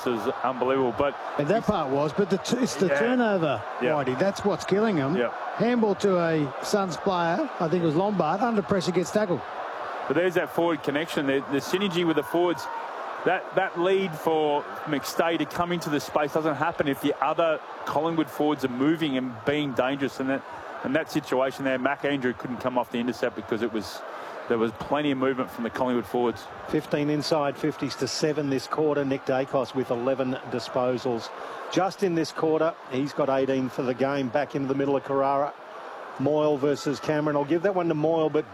Dacos is unbelievable. But and that part was, but it's the turnover, Whitey. That's what's killing him. Handball to a Suns player, I think it was Lombard, under pressure gets tackled. But there's that forward connection, the synergy with the forwards. That lead for McStay to come into the space doesn't happen if the other Collingwood forwards are moving and being dangerous. And that situation there, Mac Andrew couldn't come off the intercept because there was plenty of movement from the Collingwood forwards. 15 inside 50s to 7 this quarter. Nick Dacos with 11 disposals. Just in this quarter, he's got 18 for the game. Back into the middle of Carrara. Moyle versus Cameron. I'll give that one to Moyle, but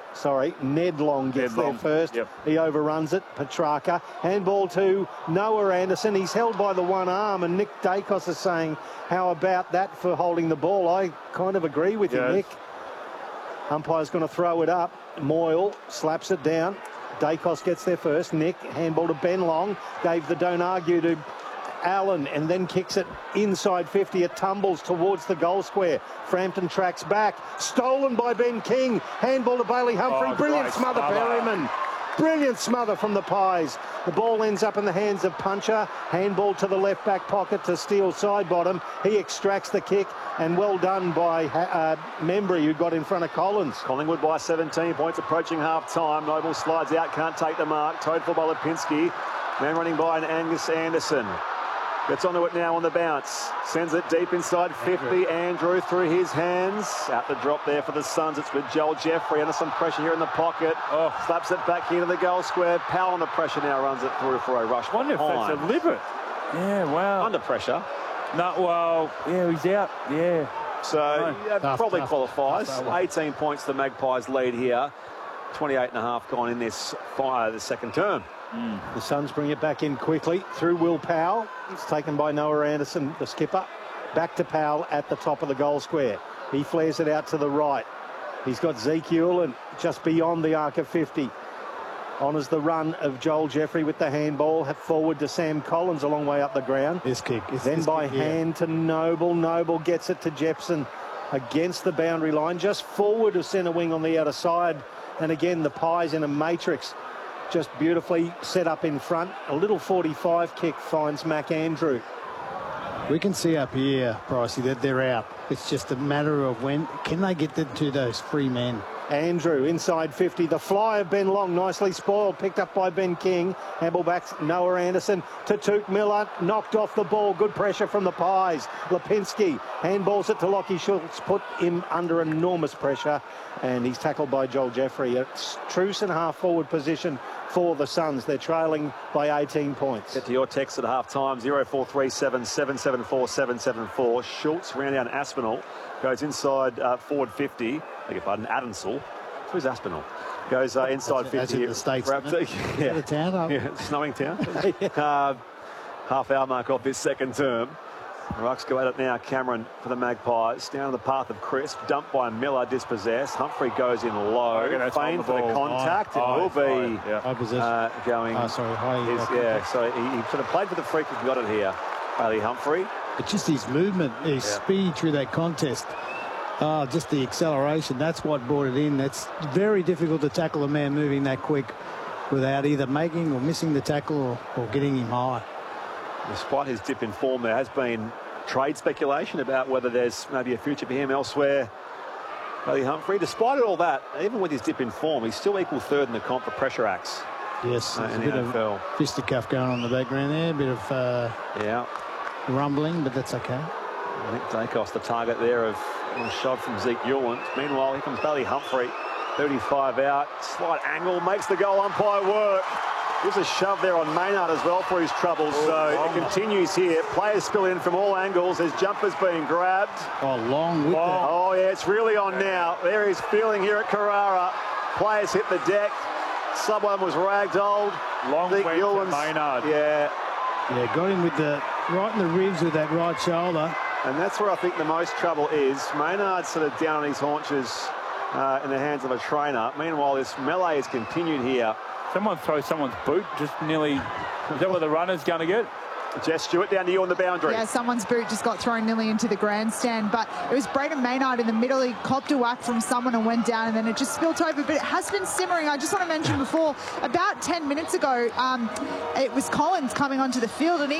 Ned Long gets there first. He overruns it. Petrarca. Handball to Noah Anderson. He's held by the one arm, and Nick Dacos is saying, how about that for holding the ball? I kind of agree with you, Nick. Umpire's going to throw it up. Moyle slaps it down. Dacos gets there first. Nick, handball to Ben Long. Gave the don't argue to Allen and then kicks it inside 50. It tumbles towards the goal square. Frampton tracks back. Stolen by Ben King. Handball to Bailey Humphrey. Brilliant smother, Perryman. Brilliant smother from the Pies. The ball ends up in the hands of Puncher. Handball to the left back pocket to Steele side bottom. He extracts the kick, and well done by Membry, who got in front of Collins. Collingwood by 17 points approaching half time. Noble slides out, can't take the mark. Towed for by Lipinski. Man running by an Angus Anderson. Gets onto it now on the bounce. Sends it deep inside 50. Andrew through his hands. Out the drop there for the Suns. It's with Joel Jeffrey. Under some pressure here in the pocket. Slaps it back into the goal square. Powell under pressure now runs it through for a rush. I wonder if that's deliberate. Yeah, wow. Under pressure. No, well, yeah, he's out. Yeah. So probably qualifies. 18 points the Magpies lead here. 28.5 gone in this the second term. The Suns bring it back in quickly through Will Powell. It's taken by Noah Anderson, the skipper. Back to Powell at the top of the goal square. He flares it out to the right. He's got Zeke Hewlin just beyond the arc of 50. Honours the run of Joel Jeffrey with the handball. Forward to Sam Collins a long way up the ground. This kick. Then by hand to Noble. Noble gets it to Jepson against the boundary line. Just forward of centre wing on the outer side. And again, the Pies in a matrix. Just beautifully set up in front. A little 45 kick finds Mac Andrew. We can see up here, Pricey, that they're out. It's just a matter of when can they get to those free men. Andrew inside 50. The fly of Ben Long, nicely spoiled, picked up by Ben King. Handball back Noah Anderson to Touk Miller, knocked off the ball. Good pressure from the Pies. Lipinski handballs it to Lockie Schultz, put him under enormous pressure, and he's tackled by Joel Jeffrey. It's truce and half forward position for the Suns. They're trailing by 18 points. Get to your text at half time. 0437 774 774. Schultz round down Aspinall. Goes inside forward 50. I beg your pardon, Adamsall. Who's Aspinall? Goes inside 50. That's in the States. Yeah. Snowing town. Half hour mark off this second term. Rucks go at it now. Cameron for the Magpies. Down the path of Crisp. Dumped by Miller, dispossessed. Humphrey goes in low. Fein for the contact. It will be going. So he sort of played for the freak and got it here. Bailey Humphrey. It's just his movement, his speed through that contest. Just the acceleration. That's what brought it in. That's very difficult to tackle a man moving that quick without either making or missing the tackle or getting him high. Despite his dip in form, there has been trade speculation about whether there's maybe a future for him elsewhere. Bailey Humphrey, despite all that, even with his dip in form, he's still equal third in the comp for pressure acts. Yes, there's a bit of fisticuff going on in the background there. A bit of rumbling, but that's okay. Nick Dacos, the target there of a shove from Zeke Hewlin. Meanwhile, here comes Bailey Humphrey. 35 out, slight angle, makes the goal umpire work. Gives a shove there on Maynard as well for his troubles. So it continues here. Players spill in from all angles. There's jumpers being grabbed. Long with that. Oh, yeah, it's really on now. There is feeling here at Carrara. Players hit the deck. Someone was ragdolled. Long way to Maynard. Yeah, got him with right in the ribs with that right shoulder. And that's where I think the most trouble is. Maynard's sort of down on his haunches in the hands of a trainer. Meanwhile, this melee has continued here. Someone throws someone's boot just nearly. Is that where the runner's going to get? Jess Stewart down to you on the boundary. Yeah, someone's boot just got thrown nearly into the grandstand, but it was Braden Maynard in the middle. He copped a whack from someone and went down, and then it just spilt over. But it has been simmering. I just want to mention before, about 10 minutes ago, it was Collins coming onto the field, and he